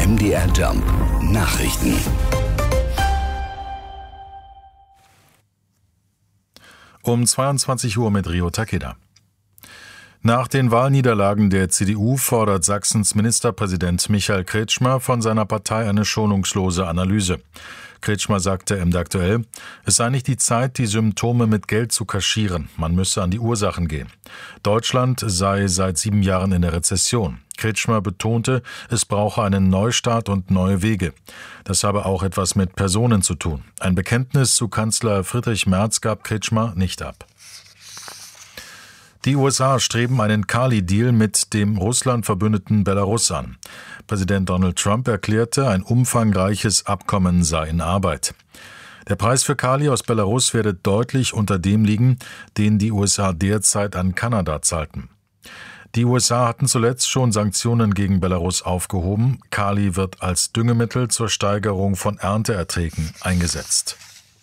MDR Jump Nachrichten. Um 22 Uhr mit Rio Takeda. Nach den Wahlniederlagen der CDU fordert Sachsens Ministerpräsident Michael Kretschmer von seiner Partei eine schonungslose Analyse. Kretschmer sagte im Aktuell, es sei nicht die Zeit, die Symptome mit Geld zu kaschieren. Man müsse an die Ursachen gehen. Deutschland sei seit 7 Jahren in der Rezession. Kretschmer betonte, es brauche einen Neustart und neue Wege. Das habe auch etwas mit Personen zu tun. Ein Bekenntnis zu Kanzler Friedrich Merz gab Kretschmer nicht ab. Die USA streben einen Kali-Deal mit dem Russland-Verbündeten Belarus an. Präsident Donald Trump erklärte, ein umfangreiches Abkommen sei in Arbeit. Der Preis für Kali aus Belarus werde deutlich unter dem liegen, den die USA derzeit an Kanada zahlten. Die USA hatten zuletzt schon Sanktionen gegen Belarus aufgehoben. Kali wird als Düngemittel zur Steigerung von Ernteerträgen eingesetzt.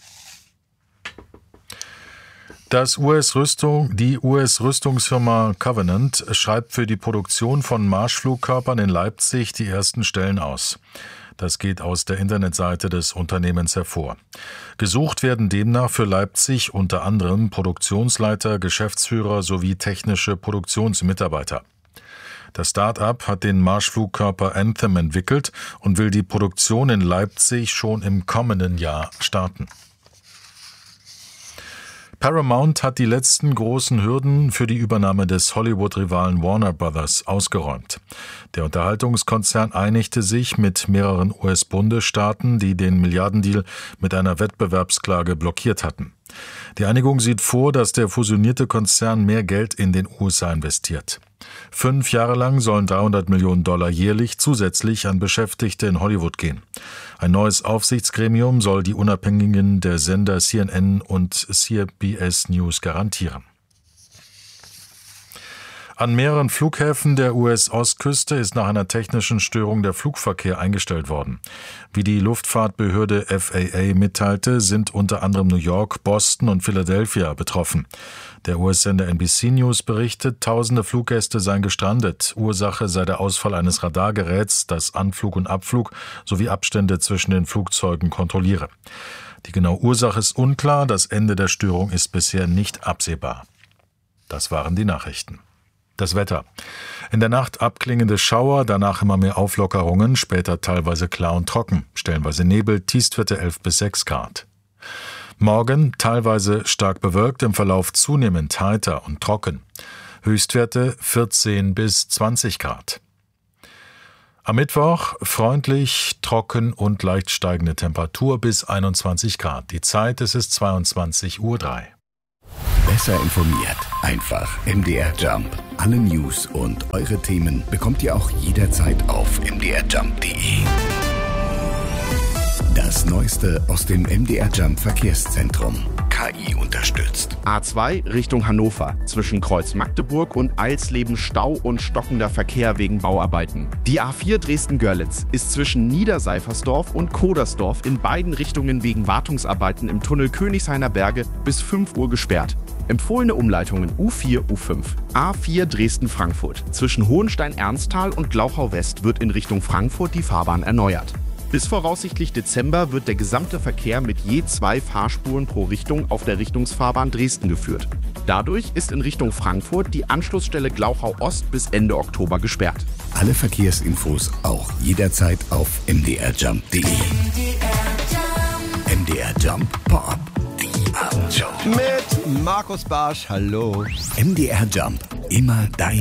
Die US-Rüstungsfirma Covenant schreibt für die Produktion von Marschflugkörpern in Leipzig die ersten Stellen aus. Das geht aus der Internetseite des Unternehmens hervor. Gesucht werden demnach für Leipzig unter anderem Produktionsleiter, Geschäftsführer sowie technische Produktionsmitarbeiter. Das Start-up hat den Marschflugkörper Anthem entwickelt und will die Produktion in Leipzig schon im kommenden Jahr starten. Paramount hat die letzten großen Hürden für die Übernahme des Hollywood-Rivalen Warner Brothers ausgeräumt. Der Unterhaltungskonzern einigte sich mit mehreren US-Bundesstaaten, die den Milliardendeal mit einer Wettbewerbsklage blockiert hatten. Die Einigung sieht vor, dass der fusionierte Konzern mehr Geld in den USA investiert. 5 Jahre lang sollen $300 Millionen jährlich zusätzlich an Beschäftigte in Hollywood gehen. Ein neues Aufsichtsgremium soll die Unabhängigen der Sender CNN und CBS News garantieren. An mehreren Flughäfen der US-Ostküste ist nach einer technischen Störung der Flugverkehr eingestellt worden. Wie die Luftfahrtbehörde FAA mitteilte, sind unter anderem New York, Boston und Philadelphia betroffen. Der US-Sender NBC News berichtet, tausende Fluggäste seien gestrandet. Ursache sei der Ausfall eines Radargeräts, das Anflug und Abflug sowie Abstände zwischen den Flugzeugen kontrolliere. Die genaue Ursache ist unklar, das Ende der Störung ist bisher nicht absehbar. Das waren die Nachrichten. Das Wetter. In der Nacht abklingende Schauer, danach immer mehr Auflockerungen, später teilweise klar und trocken, stellenweise Nebel, Tiefstwerte 11 bis 6 Grad. Morgen teilweise stark bewölkt, im Verlauf zunehmend heiter und trocken. Höchstwerte 14 bis 20 Grad. Am Mittwoch freundlich, trocken und leicht steigende Temperatur bis 21 Grad. Die Zeit ist 22:03 Uhr. Besser informiert. Einfach MDR Jump. Alle News und eure Themen bekommt ihr auch jederzeit auf mdrjump.de. Das Neueste aus dem MDR Jump Verkehrszentrum. KI unterstützt. A2 Richtung Hannover. Zwischen Kreuz Magdeburg und Alsleben Stau und stockender Verkehr wegen Bauarbeiten. Die A4 Dresden-Görlitz ist zwischen Niederseifersdorf und Kodersdorf in beiden Richtungen wegen Wartungsarbeiten im Tunnel Königshainer Berge bis 5 Uhr gesperrt. Empfohlene Umleitungen U4, U5. A4 Dresden-Frankfurt. Zwischen Hohenstein-Ernsthal und Glauchau-West wird in Richtung Frankfurt die Fahrbahn erneuert. Bis voraussichtlich Dezember wird der gesamte Verkehr mit je 2 Fahrspuren pro Richtung auf der Richtungsfahrbahn Dresden geführt. Dadurch ist in Richtung Frankfurt die Anschlussstelle Glauchau Ost bis Ende Oktober gesperrt. Alle Verkehrsinfos auch jederzeit auf mdrjump.de. MDR Jump Pop. Die Abendshow. Mit Markus Barsch, hallo. MDR Jump. Immer dein